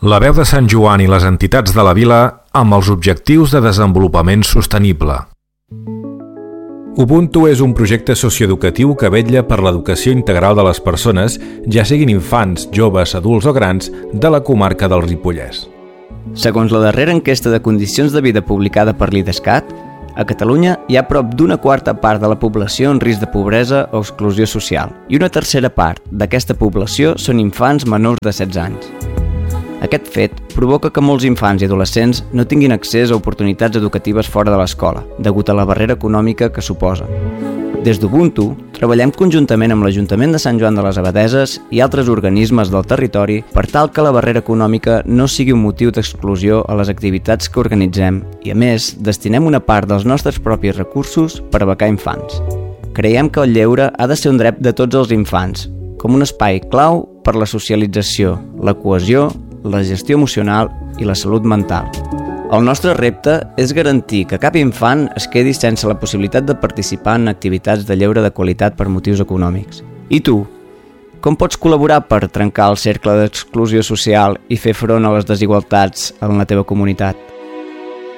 La veu de Sant Joan i les entitats de la vila amb els objectius de desenvolupament sostenible. Ubuntu és un projecte socioeducatiu que vetlla per l'educació integral de les persones, ja siguin infants, joves, adults o grans, de la comarca del Ripollès. Segons la darrera enquesta de condicions de vida publicada per l'IDESCAT, a Catalunya hi ha prop d'una quarta part de la població en risc de pobresa o exclusió social i una tercera part d'aquesta població són infants menors de 16 anys. Aquest fet provoca que molts infants i adolescents no tinguin accés a oportunitats educatives fora de l'escola, degut a la barrera econòmica que suposa. Des d'Ubuntu, treballem conjuntament amb l'Ajuntament de Sant Joan de les Abadeses i altres organismes del territori per tal que la barrera econòmica no sigui un motiu d'exclusió a les activitats que organitzem i, a més, destinem una part dels nostres propis recursos per a becar infants. Creiem que el lleure ha de ser un dret de tots els infants, com un espai clau per la socialització, la cohesió, la gestió emocional i la salut mental. El nostre repte és garantir que cap infant es quedi sense la possibilitat de participar en activitats de lleure de qualitat per motius econòmics. I tu? Com pots col·laborar per trencar el cercle d'exclusió social i fer front a les desigualtats en la teva comunitat?